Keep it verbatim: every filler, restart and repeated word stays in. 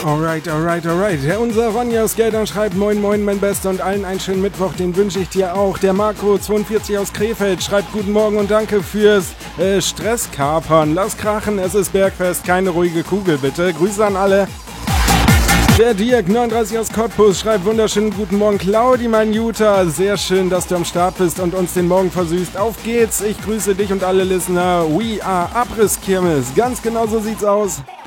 Alright, alright, alright. Herr unser Ronja aus Geldern schreibt: Moin, moin, mein Bester, und allen einen schönen Mittwoch, den wünsche ich dir auch. Der Marco zweiundvierzig aus Krefeld schreibt: Guten Morgen und danke fürs äh, Stresskapern. Lass krachen, es ist Bergfest, keine ruhige Kugel bitte. Grüße an alle. Der Dirk neununddreißig aus Cottbus schreibt: Wunderschönen guten Morgen, Claudi, mein Juta. Sehr schön, dass du am Start bist und uns den Morgen versüßt. Auf geht's, ich grüße dich und alle Listener. We are Abrisskirmes. Ganz genau so sieht's aus.